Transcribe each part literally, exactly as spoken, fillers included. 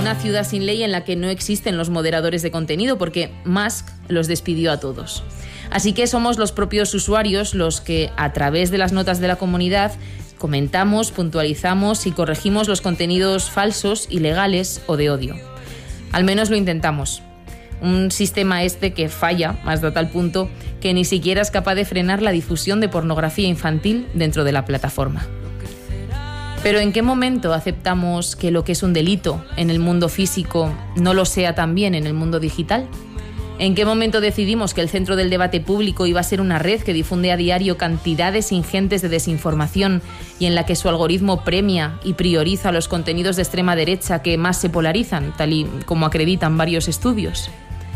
una ciudad sin ley en la que no existen los moderadores de contenido, porque Musk los despidió a todos. Así que somos los propios usuarios los que, a través de las notas de la comunidad, comentamos, puntualizamos y corregimos los contenidos falsos, ilegales o de odio. Al menos lo intentamos. Un sistema este que falla hasta tal punto que ni siquiera es capaz de frenar la difusión de pornografía infantil dentro de la plataforma. Pero ¿en qué momento aceptamos que lo que es un delito en el mundo físico no lo sea también en el mundo digital? ¿En qué momento decidimos que el centro del debate público iba a ser una red que difunde a diario cantidades ingentes de desinformación y en la que su algoritmo premia y prioriza los contenidos de extrema derecha que más se polarizan, tal y como acreditan varios estudios?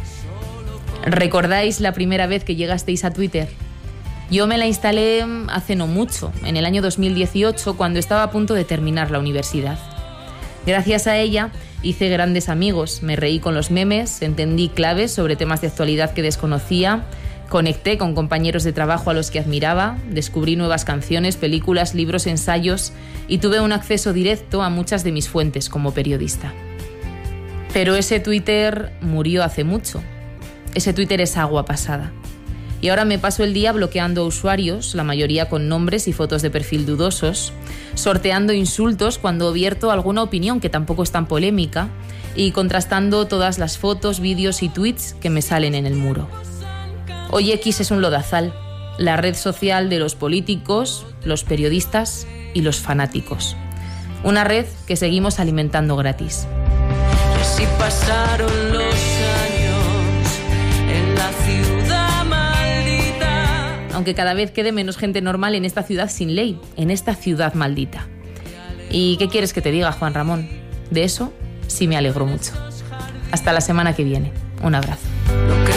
¿Recordáis la primera vez que llegasteis a Twitter? Yo me la instalé hace no mucho, en el año dos mil dieciocho, cuando estaba a punto de terminar la universidad. Gracias a ella hice grandes amigos, me reí con los memes, entendí claves sobre temas de actualidad que desconocía, conecté con compañeros de trabajo a los que admiraba, descubrí nuevas canciones, películas, libros, ensayos y tuve un acceso directo a muchas de mis fuentes como periodista. Pero ese Twitter murió hace mucho. Ese Twitter es agua pasada. Y ahora me paso el día bloqueando usuarios, la mayoría con nombres y fotos de perfil dudosos, sorteando insultos cuando vierto alguna opinión que tampoco es tan polémica y contrastando todas las fotos, vídeos y tweets que me salen en el muro. Hoy X es un lodazal, la red social de los políticos, los periodistas y los fanáticos. Una red que seguimos alimentando gratis. Y así pasaron los años en la ciudad. Aunque cada vez quede menos gente normal en esta ciudad sin ley, en esta ciudad maldita. ¿Y qué quieres que te diga, Juan Ramón? De eso sí me alegro mucho. Hasta la semana que viene. Un abrazo.